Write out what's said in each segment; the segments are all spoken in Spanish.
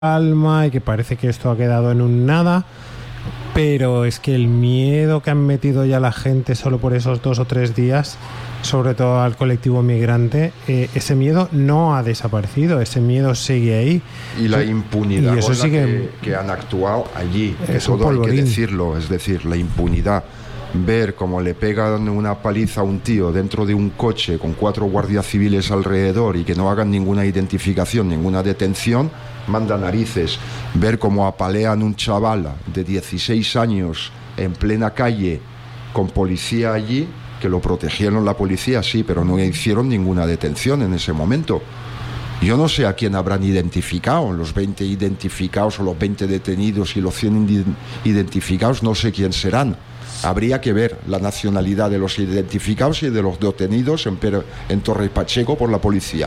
calma y que parece que esto ha quedado en un nada, pero es que el miedo que han metido ya la gente solo por esos 2 o 3 días, sobre todo al colectivo migrante, ese miedo no ha desaparecido, ese miedo sigue ahí. Y la impunidad y eso con la sigue, que han actuado allí, que es un todo hay que polvorín. decirlo, es decir, la impunidad. Ver cómo le pegan una paliza a un tío dentro de un coche con 4 guardias civiles alrededor y que no hagan ninguna identificación, ninguna detención, manda narices. Ver cómo apalean un chaval de 16 años en plena calle con policía allí, que lo protegieron la policía, sí, pero no hicieron ninguna detención en ese momento. Yo no sé a quién habrán identificado, los 20 identificados o los 20 detenidos y los 100 identificados, no sé quién serán. Habría que ver la nacionalidad de los identificados y de los detenidos en Torre Pacheco por la policía.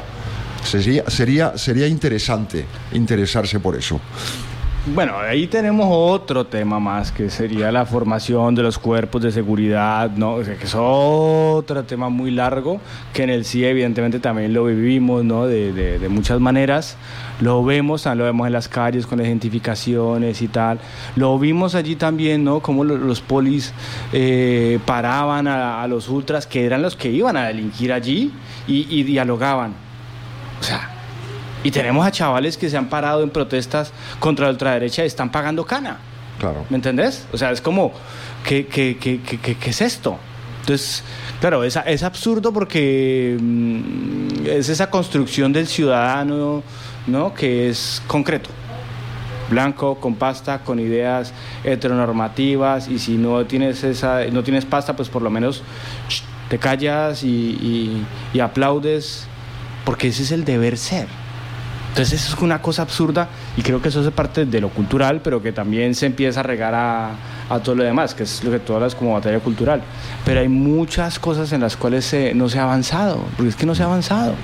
Sería interesarse por eso. Bueno, ahí tenemos otro tema más, que sería la formación de los cuerpos de seguridad, ¿no? O sea, que es otro tema muy largo, que en el CIE evidentemente también lo vivimos, ¿no? De muchas maneras. Lo vemos en las calles con las identificaciones y tal. Lo vimos allí también, ¿no? Cómo los polis paraban a los ultras, que eran los que iban a delinquir allí, y dialogaban. O sea, y tenemos a chavales que se han parado en protestas contra la ultraderecha y están pagando cana. Claro. ¿Me entendés? O sea, es como, ¿qué es esto? Entonces, claro, es absurdo porque es esa construcción del ciudadano, ¿no? Que es concreto. Blanco, con pasta, con ideas heteronormativas, y si no tienes pasta, pues por lo menos te callas y aplaudes, porque ese es el deber ser. Entonces eso es una cosa absurda, y creo que eso es parte de lo cultural, pero que también se empieza a regar a todo lo demás, que es lo que tú hablas como batalla cultural. Pero hay muchas cosas en las cuales no se ha avanzado, porque es que no se ha avanzado.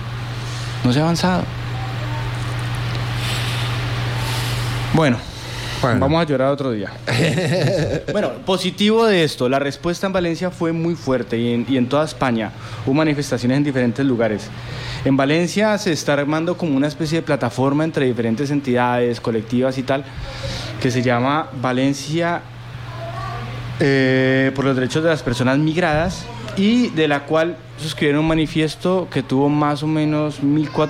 Bueno, vamos a llorar otro día. Bueno, positivo de esto, la respuesta en Valencia fue muy fuerte, y en toda España hubo manifestaciones en diferentes lugares. En Valencia se está armando como una especie de plataforma entre diferentes entidades, colectivas y tal, que se llama Valencia por los derechos de las personas migradas, y de la cual suscribieron un manifiesto que tuvo más o menos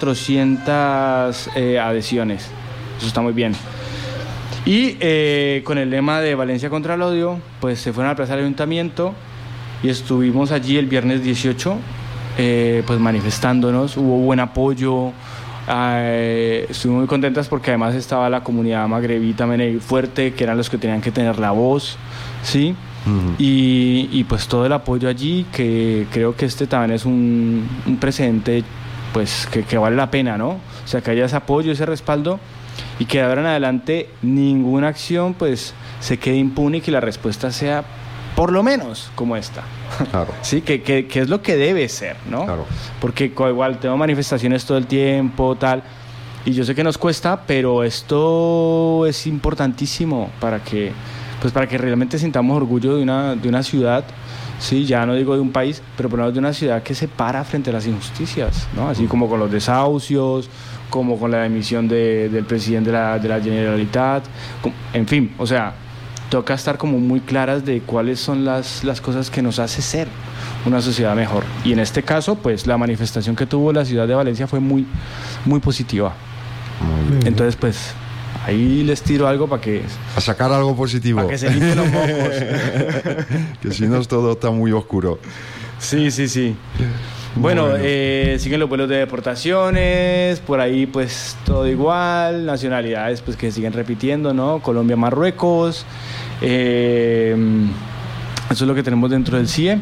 1.400 adhesiones. Eso está muy bien. Y con el lema de Valencia contra el odio, pues se fueron a la plaza del ayuntamiento y estuvimos allí el viernes 18, pues manifestándonos. Hubo buen apoyo, estuvimos muy contentas porque además estaba la comunidad magrebí también ahí fuerte, que eran los que tenían que tener la voz, ¿sí? Uh-huh. Y pues todo el apoyo allí, que creo que este también es un precedente, pues que vale la pena, ¿no? O sea, que haya ese apoyo, ese respaldo, y que de ahora en adelante ninguna acción pues se quede impune, y que la respuesta sea por lo menos como esta. Claro. Sí, que es lo que debe ser, ¿no? Claro. Porque igual tengo manifestaciones todo el tiempo, tal, y yo sé que nos cuesta, pero esto es importantísimo para que realmente sintamos orgullo de una ciudad, sí, ya no digo de un país, pero por lo menos de una ciudad que se para frente a las injusticias, ¿no? Así como con los desahucios, como con la demisión del presidente de la Generalitat, en fin, o sea, toca estar como muy claras de cuáles son las cosas que nos hace ser una sociedad mejor. Y en este caso, pues la manifestación que tuvo la ciudad de Valencia fue muy, muy positiva. Muy bien. Entonces, pues ahí les tiro algo para que... A sacar algo positivo. Para que se limpien los mocos. Que si no es todo está muy oscuro. Sí. Bueno, siguen los vuelos de deportaciones, por ahí pues todo igual, nacionalidades pues que siguen repitiendo, ¿no? Colombia, Marruecos, eso es lo que tenemos dentro del CIE.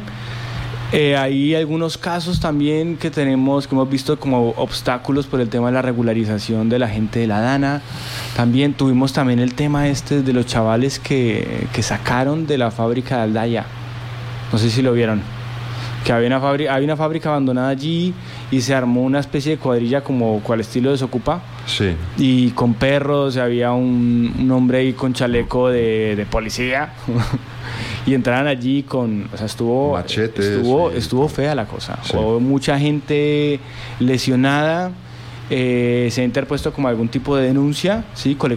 Hay algunos casos también que hemos visto como obstáculos por el tema de la regularización de la gente de la DANA. También tuvimos también el tema de los chavales que sacaron de la fábrica de Aldaya. No sé si lo vieron. Que había una fábrica abandonada allí y se armó una especie de cuadrilla como cual estilo Desocupa. Sí. Y con perros, había un hombre ahí con chaleco de policía. Y entraron allí con, o sea, machetes, estuvo fea la cosa. Sí. Hubo mucha gente lesionada se ha interpuesto como algún tipo de denuncia, ¿sí?